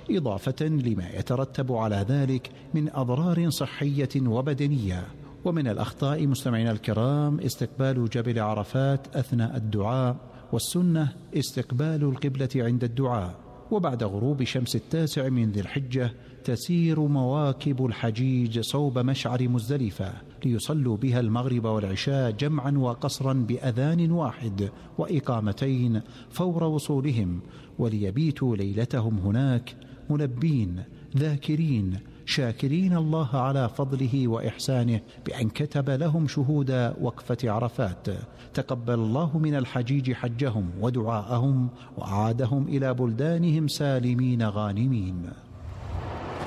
إضافة لما يترتب على ذلك من أضرار صحية وبدنية. ومن الأخطاء مستمعينا الكرام استقبال جبل عرفات أثناء الدعاء، والسنة استقبال القبلة عند الدعاء. وبعد غروب شمس 9 من ذي الحجة تسير مواكب الحجيج صوب مشعر مزدلفة ليصلوا بها المغرب والعشاء جمعا وقصرا بأذان واحد وإقامتين فور وصولهم، وليبيتوا ليلتهم هناك ملبين ذاكرين شاكرين الله على فضله وإحسانه بأن كتب لهم شهود وقفة عرفات. تقبل الله من الحجيج حجهم ودعاءهم، وأعادهم إلى بلدانهم سالمين غانمين.